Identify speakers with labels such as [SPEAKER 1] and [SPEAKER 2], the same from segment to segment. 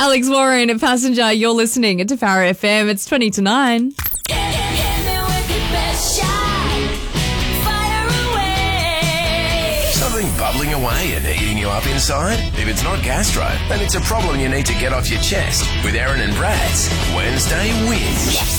[SPEAKER 1] Alex Warren, a passenger. You're listening to Power FM. It's 20 to 9.
[SPEAKER 2] Something bubbling away and eating you up inside? If it's not gastro, then it's a problem you need to get off your chest with Erin and Brad's Wednesday Whinge.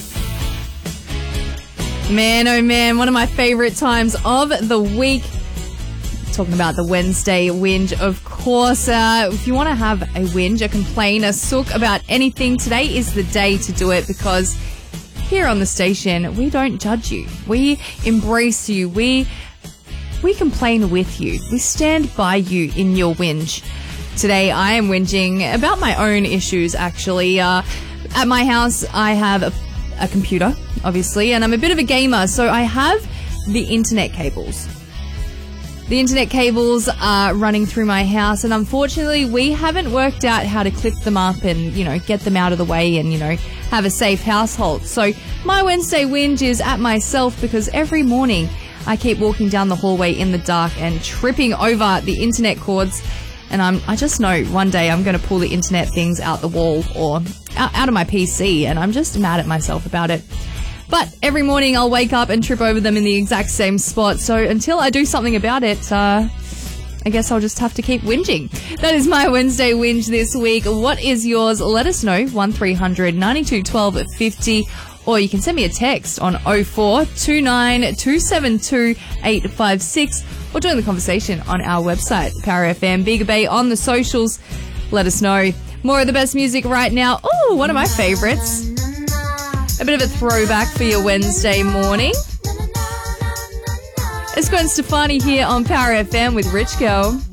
[SPEAKER 1] Man, oh man, one of my favourite times of the week. Talking about the Wednesday Whinge, of course. If you want to have a whinge, a complain, a sook about anything, today is the day to do it, because here on the station, we don't judge you. We embrace you. We complain with you. We stand by you in your whinge. Today, I am whinging about my own issues, actually. At my house, I have a computer, obviously, and I'm a bit of a gamer, so I have the internet cables. The internet cables are running through my house, and unfortunately, we haven't worked out how to clip them up and, get them out of the way and, have a safe household. So my Wednesday whinge is at myself, because every morning I keep walking down the hallway in the dark and tripping over the internet cords. And I just know one day I'm going to pull the internet things out the wall or out of my PC, and I'm just mad at myself about it. But every morning I'll wake up and trip over them in the exact same spot. So until I do something about it, I guess I'll just have to keep whinging. That is my Wednesday whinge this week. What is yours? Let us know. 1300 92 12 50. Or you can send me a text on 0429 272 856, or join the conversation on our website, Power FM Bega Bay, on the socials. Let us know. More of the best music right now. Oh, one of my favourites. A bit of a throwback for your Wednesday morning. It's Gwen Stefani here on Power FM with Rich Girl.